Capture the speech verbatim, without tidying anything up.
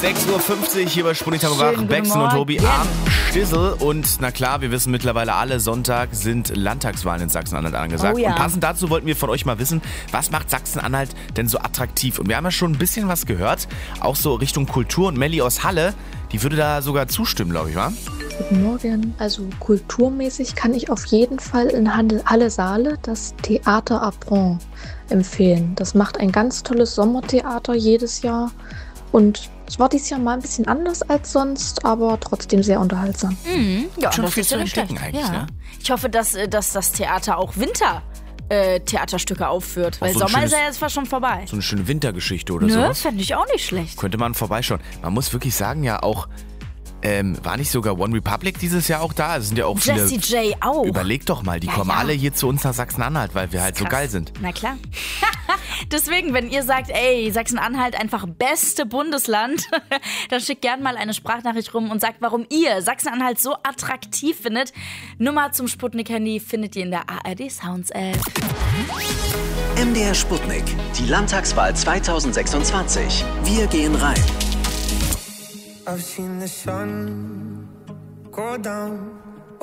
sechs Uhr fünfzig hier bei Spunitam Wach, Bexen und Tobi am Stissel. Und na klar, wir wissen mittlerweile alle, Sonntag sind Landtagswahlen in Sachsen-Anhalt angesagt. Oh ja. Und passend dazu wollten wir von euch mal wissen, was macht Sachsen-Anhalt denn so attraktiv? Und wir haben ja schon ein bisschen was gehört, auch so Richtung Kultur. Und Melli aus Halle, die würde da sogar zustimmen, glaube ich, wa? Guten Morgen. Also kulturmäßig kann ich auf jeden Fall in Halle-Saale das Theater Apron empfehlen. Das macht ein ganz tolles Sommertheater jedes Jahr und es war dieses Jahr mal ein bisschen anders als sonst, aber trotzdem sehr unterhaltsam. Mhm. Ja, Schon das viel ist zu ja nicht entdecken schlecht. eigentlich, Ja. ne? Ich hoffe, dass, äh, dass das Theater auch Winter äh, Theaterstücke aufführt, weil so ein Sommer schönes- ist ja jetzt fast schon vorbei. So eine schöne Wintergeschichte oder Ne, sowas. fände ich auch nicht schlecht. Könnte man vorbeischauen. Man muss wirklich sagen, ja auch, ähm, war nicht sogar One Republic dieses Jahr auch da? Es sind ja auch viele... Jessie J auch. Überleg doch mal, die Ja, kommen ja. alle hier zu uns nach Sachsen-Anhalt, weil wir halt so Krass. geil sind. Na klar. Deswegen, wenn ihr sagt, ey, Sachsen-Anhalt einfach beste Bundesland, dann schickt gerne mal eine Sprachnachricht rum und sagt, warum ihr Sachsen-Anhalt so attraktiv findet. Nummer zum Sputnik-Handy findet ihr in der A R D Sounds App. M D R Sputnik. Die Landtagswahl zwanzig sechsundzwanzig. Wir gehen rein. I've seen the sun go down.